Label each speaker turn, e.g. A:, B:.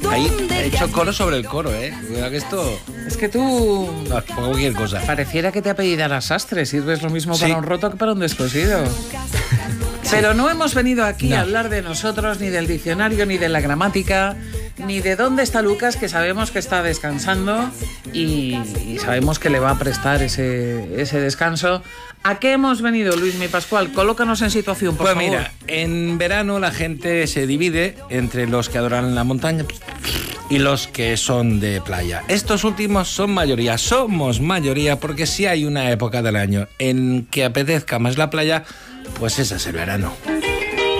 A: Ahí he hecho coro sobre el coro, ¿eh? Cuidado que esto...
B: Es que tú...
A: No, cualquier cosa.
B: Pareciera que te apellidaras Sastre. Sirves lo mismo
A: Sí.
B: para un roto que para un descosido. Pero no hemos venido aquí a hablar de nosotros, ni del diccionario, ni de la gramática, ni de dónde está Lucas, que sabemos que está descansando y sabemos que le va a prestar ese descanso. ¿A qué hemos venido, Luismi Pascual? Colócanos en situación, por favor.
A: Pues mira, en verano la gente se divide entre los que adoran la montaña y los que son de playa. Estos últimos son mayoría, somos mayoría, porque si hay una época del año en que apetezca más la playa, pues ese es el verano.